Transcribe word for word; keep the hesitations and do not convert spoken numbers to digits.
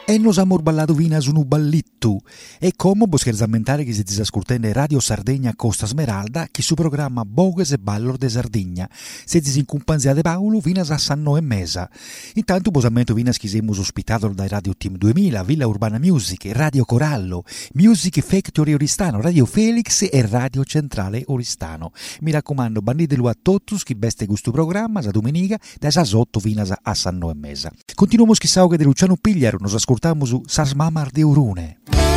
E nos amor ballado vinas unu ballittu. E come vos scherzammentare che siete ascoltando Radio Sardegna Costa Smeralda, che su programma Bogues e Ballor de Sardegna. Siete in compagnia de Paolo, vinas a Sanno e Mesa. Intanto vos ammento vinas che siamo ospitato dai Radio Team duemila, Villa Urbana Music, Radio Corallo, Music Factory Oristano, Radio Felix e Radio Centrale Oristano. Mi raccomando, banditelo a tutti chi beste questo programma, sa domenica, da sasotto vinas a Sanno e Mesa. Continuiamo schissao che de Luciano Pigliaro, nos ascoltiamo su Sas Mamar de Urune.